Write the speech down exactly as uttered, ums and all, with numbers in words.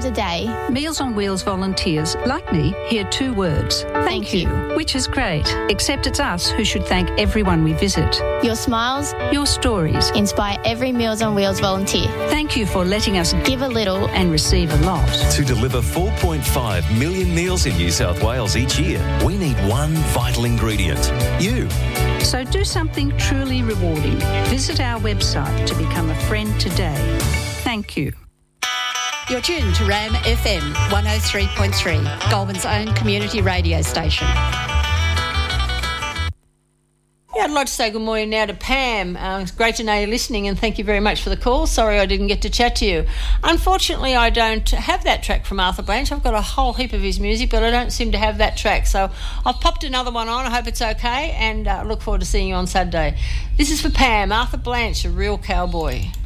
times a day. Meals on Wheels volunteers, like me, hear two words. Thank, Thank you. you. Which is great. Except it's us who should thank everyone we visit. Your smiles Your stories. inspire every Meals on Wheels volunteer. Thank you for letting us Give a little. and receive a lot. To deliver four point five million meals in New South Wales each year, we need one vital ingredient: you. So do something truly rewarding. Visit our website to become a friend today. Thank you. You're tuned to RAM F M one oh three point three, Goulburn's own community radio station. Yeah, I'd like to say good morning now to Pam. Uh, it's great to know you're listening, and thank you very much for the call. Sorry I didn't get to chat to you. Unfortunately, I don't have that track from Arthur Blanche. I've got a whole heap of his music, but I don't seem to have that track. So I've popped another one on. I hope it's okay, and uh, look forward to seeing you on Saturday. This is for Pam, Arthur Blanche, A Real Cowboy.